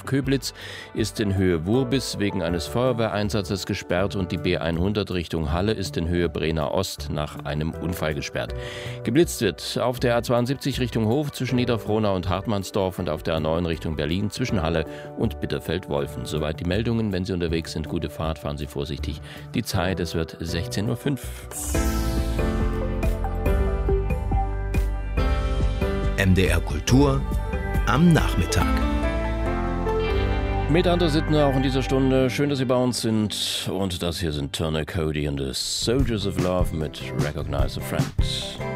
Köblitz ist in Höhe Wurbis wegen eines Feuerwehreinsatzes gesperrt und die B100 Richtung Halle ist in Höhe Brenner Ost nach einem Unfall gesperrt. Geblitzt wird auf der A72 Richtung Hof zwischen Niederfrohnau und Hartmannsdorf und auf der A9 Richtung Berlin zwischen Halle und Bitterfeld-Wolfen. Soweit die Meldungen. Wenn Sie unterwegs sind, gute Fahrt, fahren Sie vorsichtig. Die Zeit, es wird 16:05 Uhr. MDR Kultur am Nachmittag. Mit Anders Sittner auch in dieser Stunde. Schön, dass Sie bei uns sind. Und das hier sind Turner Cody und the Soldiers of Love mit Recognize a Friend.